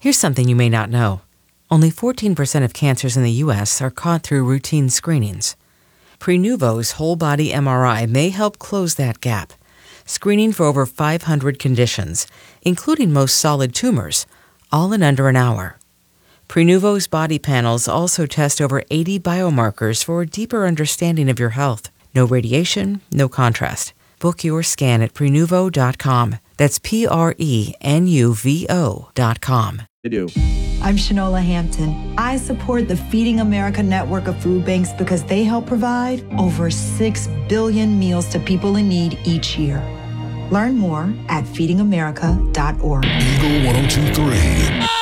Here's something you may not know. Only 14% of cancers in the U.S. are caught through routine screenings. Prenuvo's whole-body MRI may help close that gap, screening for over 500 conditions, including most solid tumors, all in under an hour. Prenuvo's body panels also test over 80 biomarkers for a deeper understanding of your health. No radiation, no contrast. Book your scan at Prenuvo.com. That's Prenuvo.com. I'm Shanola Hampton. I support the Feeding America network of food banks because they help provide over 6 billion meals to people in need each year. Learn more at feedingamerica.org. Eagle 102.3.